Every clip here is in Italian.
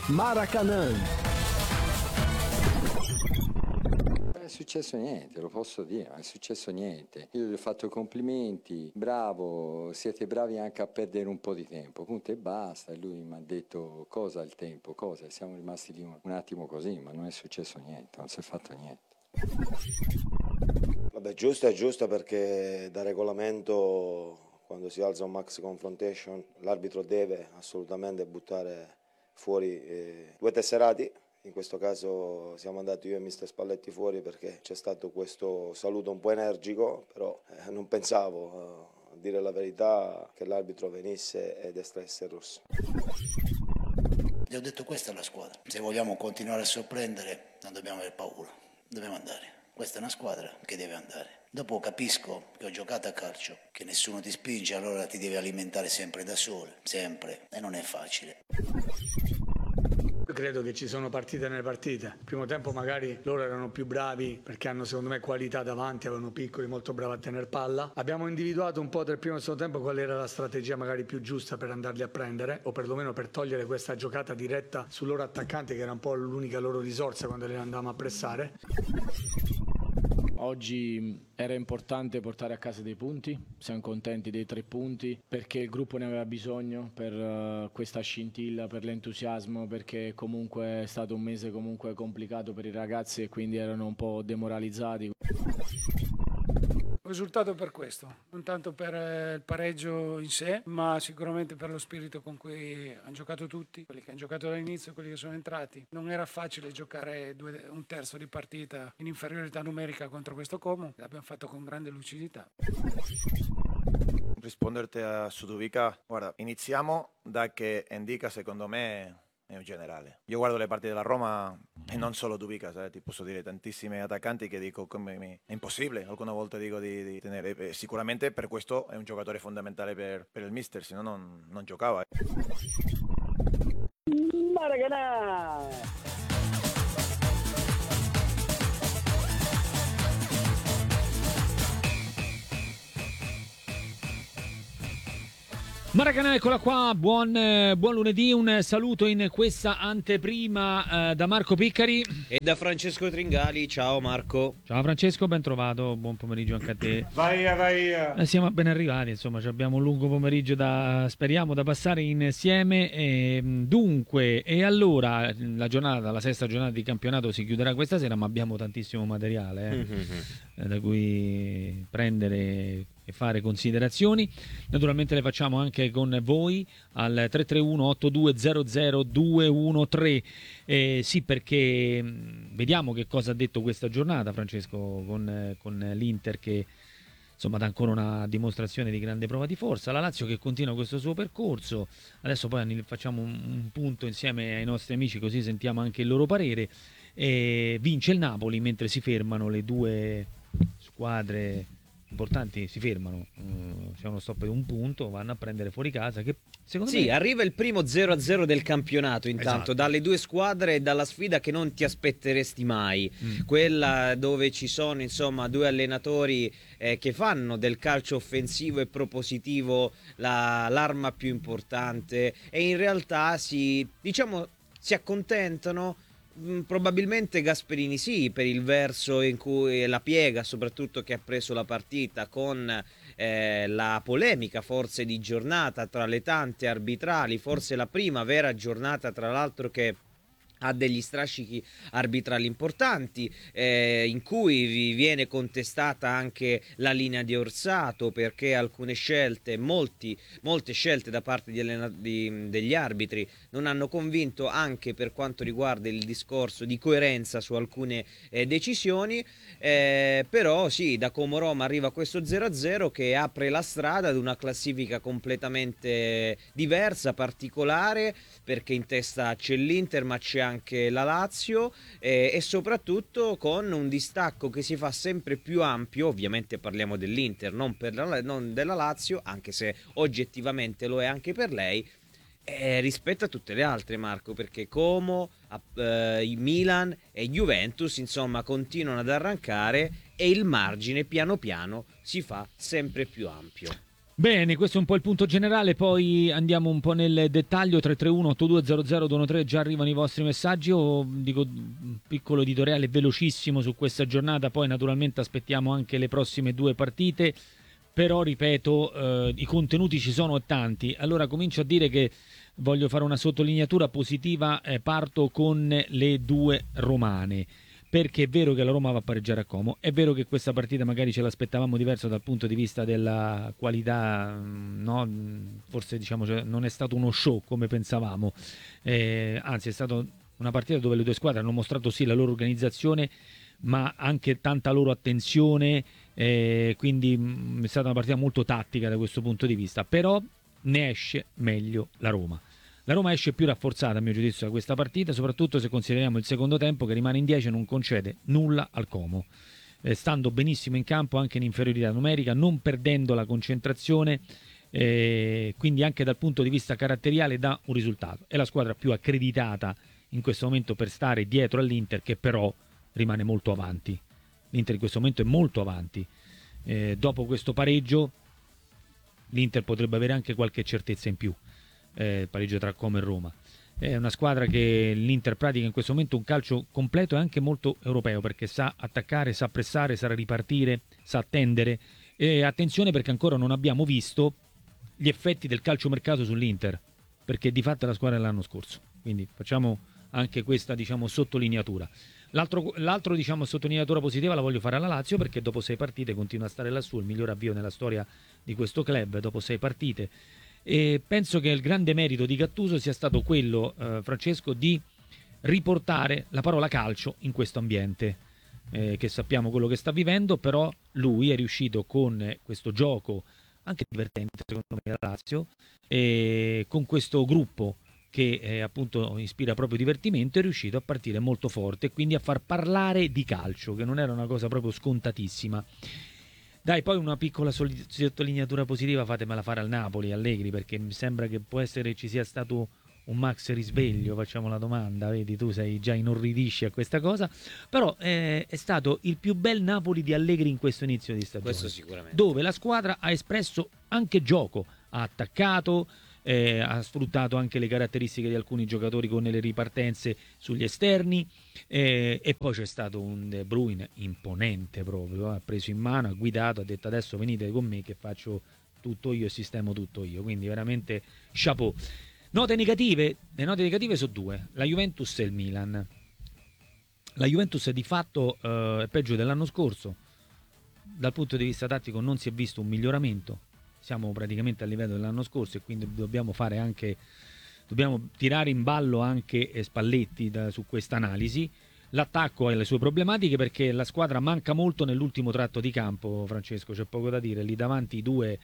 Maracanã. Non è successo niente, lo posso dire, non è successo niente. Io gli ho fatto complimenti, bravo, siete bravi anche a perdere un po' di tempo, punto e basta. E lui mi ha detto cosa il tempo, cosa, siamo rimasti lì un attimo così, ma non è successo niente, non si è fatto niente. Vabbè, giusto è giusto perché da regolamento quando si alza un max confrontation l'arbitro deve assolutamente buttare fuori due tesserati. In questo caso siamo andati io e mister Spalletti fuori perché c'è stato questo saluto un po' energico, però non pensavo, a dire la verità, che l'arbitro venisse ed estraesse il rosso. Gli ho detto questa è la squadra, se vogliamo continuare a sorprendere non dobbiamo aver paura, dobbiamo andare. Questa è una squadra che deve andare. Dopo capisco che ho giocato a calcio, che nessuno ti spinge, allora ti devi alimentare sempre da solo, sempre, e non è facile. Credo che ci sono partite nelle partite. Il primo tempo magari loro erano più bravi perché hanno secondo me qualità davanti, avevano piccoli, molto bravi a tenere palla. Abbiamo individuato un po' del primo e secondo tempo qual era la strategia magari più giusta per andarli a prendere o perlomeno per togliere questa giocata diretta sul loro attaccante che era un po' l'unica loro risorsa quando li andavamo a pressare. Oggi era importante portare a casa dei punti, siamo contenti dei 3 punti perché il gruppo ne aveva bisogno per questa scintilla, per l'entusiasmo, perché comunque è stato un mese comunque complicato per i ragazzi e quindi erano un po' demoralizzati. Ho risultato per questo, non tanto per il pareggio in sé, ma sicuramente per lo spirito con cui hanno giocato tutti, quelli che hanno giocato dall'inizio e quelli che sono entrati. Non era facile giocare un terzo di partita in inferiorità numerica contro questo Como, l'abbiamo fatto con grande lucidità. Risponderti a Suduvica, guarda, iniziamo da che Indica secondo me è un generale. Io guardo le partite della Roma e non solo Dubica, ti posso dire tantissimi attaccanti che dico è impossibile, alcune volte dico di tenere. Sicuramente per questo è un giocatore fondamentale per il mister, se no non giocava. Maracanã. Maracanã, eccola qua, buon lunedì, un saluto in questa anteprima da Marco Piccari e da Francesco Tringali. Ciao Marco. Ciao Francesco, ben trovato, buon pomeriggio anche a te. Vai. Siamo appena arrivati, insomma, abbiamo un lungo pomeriggio speriamo da passare insieme. Dunque, e allora la sesta giornata di campionato si chiuderà questa sera, ma abbiamo tantissimo materiale da cui prendere e fare considerazioni. Naturalmente le facciamo anche con voi al 331 8200 213. Sì, perché vediamo che cosa ha detto questa giornata Francesco con l'Inter che insomma dà ancora una dimostrazione di grande prova di forza, la Lazio che continua questo suo percorso. Adesso poi facciamo un punto insieme ai nostri amici così sentiamo anche il loro parere. Vince il Napoli mentre si fermano le due squadre importanti, si fermano, c'è uno stop di un punto, vanno a prendere fuori casa che secondo me... arriva il primo 0-0 del campionato intanto, esatto, dalle due squadre e dalla sfida che non ti aspetteresti mai, quella dove ci sono insomma due allenatori che fanno del calcio offensivo e propositivo l'arma più importante e in realtà si accontentano. Probabilmente Gasperini sì, per il verso in cui la piega, soprattutto che ha preso la partita con la polemica forse di giornata tra le tante arbitrali, forse la prima vera giornata tra l'altro che ha degli strascichi arbitrali importanti, in cui viene contestata anche la linea di Orsato perché alcune scelte, molte scelte da parte degli arbitri non hanno convinto anche per quanto riguarda il discorso di coerenza su alcune decisioni, però sì, da Como Roma arriva questo 0-0 che apre la strada ad una classifica completamente diversa, particolare, perché in testa c'è l'Inter ma c'è anche la Lazio e soprattutto con un distacco che si fa sempre più ampio. Ovviamente parliamo dell'Inter, non della Lazio, anche se oggettivamente lo è anche per lei, rispetto a tutte le altre, Marco, perché Como, Milan e Juventus insomma continuano ad arrancare e il margine piano piano si fa sempre più ampio. Bene, questo è un po' il punto generale, poi andiamo un po' nel dettaglio. 331-8200-213, già arrivano i vostri messaggi. Io dico un piccolo editoriale velocissimo su questa giornata, poi naturalmente aspettiamo anche le prossime 2 partite, però ripeto, i contenuti ci sono tanti. Allora comincio a dire che voglio fare una sottolineatura positiva, parto con le 2 romane. Perché è vero che la Roma va a pareggiare a Como, è vero che questa partita magari ce l'aspettavamo diversa dal punto di vista della qualità, no? Forse diciamo non è stato uno show come pensavamo, anzi è stata una partita dove le 2 squadre hanno mostrato sì la loro organizzazione, ma anche tanta loro attenzione, quindi è stata una partita molto tattica da questo punto di vista, però ne esce meglio la Roma. La Roma esce più rafforzata a mio giudizio da questa partita, soprattutto se consideriamo il secondo tempo che rimane in 10 e non concede nulla al Como, stando benissimo in campo anche in inferiorità numerica, non perdendo la concentrazione, quindi anche dal punto di vista caratteriale dà un risultato. È la squadra più accreditata in questo momento per stare dietro all'Inter, che però rimane molto avanti. L'Inter in questo momento è molto avanti. Dopo questo pareggio l'Inter potrebbe avere anche qualche certezza in più. Pareggio tra Como e Roma. È una squadra che l'Inter pratica in questo momento un calcio completo e anche molto europeo, perché sa attaccare, sa pressare, sa ripartire, sa attendere. E attenzione, perché ancora non abbiamo visto gli effetti del calciomercato sull'Inter, perché di fatto è la squadra dell'anno scorso. Quindi facciamo anche questa, diciamo, sottolineatura. L'altro diciamo, sottolineatura positiva la voglio fare alla Lazio, perché dopo 6 partite continua a stare lassù, il miglior avvio nella storia di questo club dopo 6 partite. E penso che il grande merito di Gattuso sia stato quello, Francesco, di riportare la parola calcio in questo ambiente, che sappiamo quello che sta vivendo, però lui è riuscito con questo gioco anche divertente secondo me la Lazio, e con questo gruppo che appunto ispira proprio divertimento, è riuscito a partire molto forte e quindi a far parlare di calcio, che non era una cosa proprio scontatissima. Dai, poi una piccola sottolineatura positiva fatemela fare al Napoli, Allegri, perché mi sembra che può essere ci sia stato un max risveglio, facciamo la domanda, vedi, tu sei già inorridisci a questa cosa, però è stato il più bel Napoli di Allegri in questo inizio di stagione. Questo sicuramente. Dove la squadra ha espresso anche gioco, ha attaccato, ha sfruttato anche le caratteristiche di alcuni giocatori con le ripartenze sugli esterni, e poi c'è stato un De Bruyne imponente proprio, ha preso in mano, ha guidato, ha detto adesso venite con me che faccio tutto io e sistemo tutto io, quindi veramente chapeau. Note negative? Le note negative sono 2, la Juventus e il Milan. La Juventus di fatto è peggio dell'anno scorso, dal punto di vista tattico non si è visto un miglioramento, siamo praticamente a livello dell'anno scorso e quindi dobbiamo tirare in ballo anche Spalletti su questa analisi. L'attacco ha le sue problematiche perché la squadra manca molto nell'ultimo tratto di campo, Francesco, c'è poco da dire, lì davanti i 2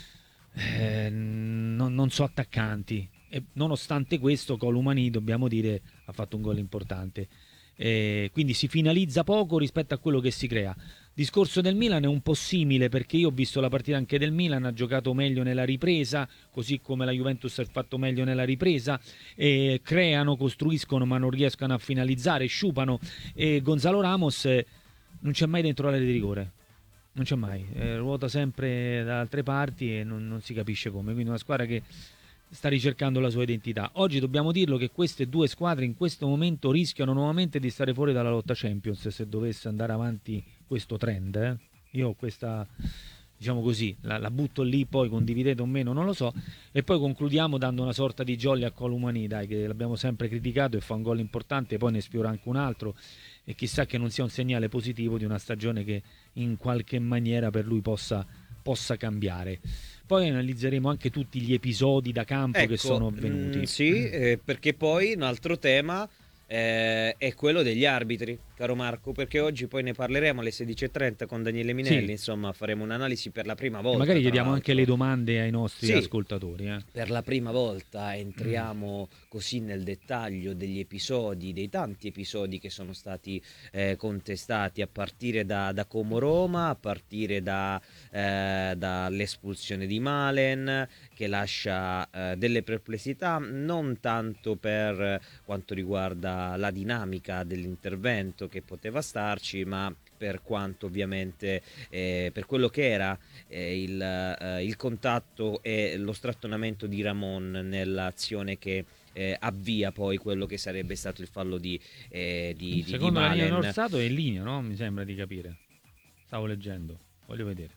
non so attaccanti, e nonostante questo Columani, dobbiamo dire, ha fatto un gol importante, quindi si finalizza poco rispetto a quello che si crea. Discorso del Milan è un po' simile, perché io ho visto la partita anche del Milan, ha giocato meglio nella ripresa, così come la Juventus ha fatto meglio nella ripresa, creano, costruiscono ma non riescono a finalizzare, sciupano, e Gonzalo Ramos non c'è mai dentro l'area di rigore, non c'è mai, ruota sempre da altre parti e non si capisce come, quindi una squadra che sta ricercando la sua identità. Oggi dobbiamo dirlo che queste 2 squadre in questo momento rischiano nuovamente di stare fuori dalla lotta Champions se dovesse andare avanti questo trend. Io questa, diciamo così, la butto lì, poi condividete o meno non lo so, e poi concludiamo dando una sorta di jolly a Columani, dai, che l'abbiamo sempre criticato e fa un gol importante, poi ne sfiora anche un altro, e chissà che non sia un segnale positivo di una stagione che in qualche maniera per lui possa cambiare. Poi analizzeremo anche tutti gli episodi da campo che sono avvenuti. Sì, perché poi un altro tema è quello degli arbitri, caro Marco, perché oggi poi ne parleremo alle 16:30 con Daniele Minelli, Sì. Insomma faremo un'analisi per la prima volta. E magari tra chiediamo l'altro. anche le domande ai nostri Sì. ascoltatori. Per la prima volta entriamo così nel dettaglio degli episodi, dei tanti episodi che sono stati contestati, a partire da Como Roma, a partire dall'espulsione di Malen, che lascia delle perplessità, non tanto per quanto riguarda la dinamica dell'intervento che poteva starci, ma per quanto ovviamente per quello che era il contatto e lo strattonamento di Ramon nell'azione che avvia poi quello che sarebbe stato il fallo di Secondo la linea Malen. Orsato è in linea, no? Mi sembra di capire. Stavo leggendo, voglio vedere.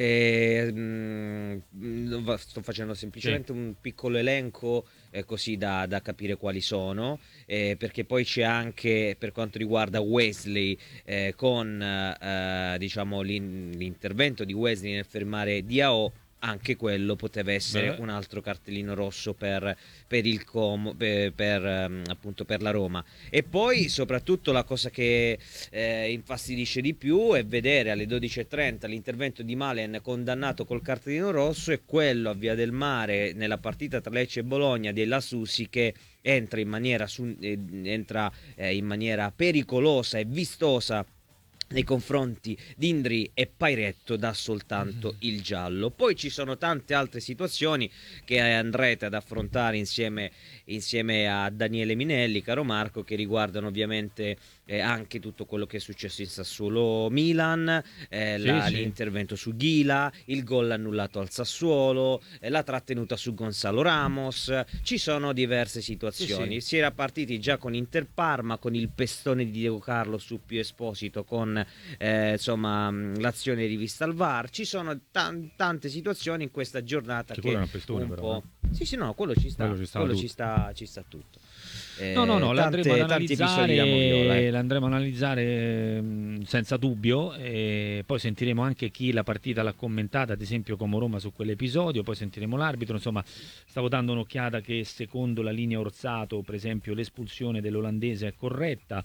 Sto facendo semplicemente un piccolo elenco così da capire quali sono, perché poi c'è anche, per quanto riguarda Wesley, con diciamo l'intervento di Wesley nel fermare Diao, anche quello poteva essere un altro cartellino rosso per appunto per la Roma. E poi soprattutto la cosa che infastidisce di più è vedere alle 12:30 l'intervento di Malen condannato col cartellino rosso, e quello a Via del Mare nella partita tra Lecce e Bologna della Susi, che entra in maniera pericolosa e vistosa nei confronti di Indri, e Pairetto dà soltanto il giallo. Poi ci sono tante altre situazioni che andrete ad affrontare insieme a Daniele Minelli, caro Marco, che riguardano ovviamente anche tutto quello che è successo in Sassuolo-Milan, l'intervento su Ghila, il gol annullato al Sassuolo, la trattenuta su Gonzalo Ramos. Ci sono diverse situazioni. Si era partiti già con Inter-Parma, con il pestone di Diego Carlo su Pio Esposito, con insomma l'azione rivista al VAR. Ci sono tante situazioni in questa giornata che un pestone, un però, po'... Sì, no, quello ci sta, ci sta tutto. No, l'andremo ad tanti episodi da Moviola, l'andremo ad analizzare senza dubbio, e poi sentiremo anche chi la partita l'ha commentata, ad esempio come Roma, su quell'episodio. Poi sentiremo l'arbitro. Insomma, stavo dando un'occhiata che secondo la linea Orsato, per esempio, l'espulsione dell'olandese è corretta,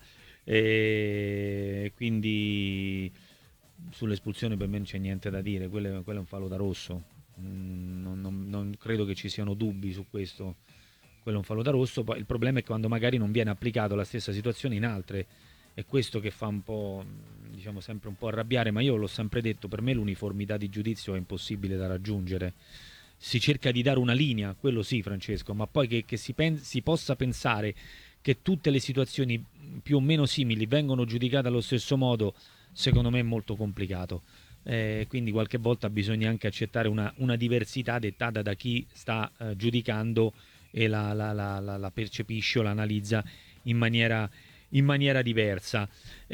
quindi sull'espulsione per me non c'è niente da dire, quello è un fallo da rosso. Non credo che ci siano dubbi su questo. Quello è un fallo da rosso. Poi il problema è quando magari non viene applicato la stessa situazione in altre, è questo che fa un po', diciamo, sempre un po' arrabbiare. Ma io l'ho sempre detto, per me l'uniformità di giudizio è impossibile da raggiungere. Si cerca di dare una linea, quello sì, Francesco, ma poi che si possa pensare che tutte le situazioni più o meno simili vengono giudicate allo stesso modo, secondo me è molto complicato. Quindi qualche volta bisogna anche accettare una diversità dettata da chi sta giudicando e la percepisce o la analizza in maniera diversa.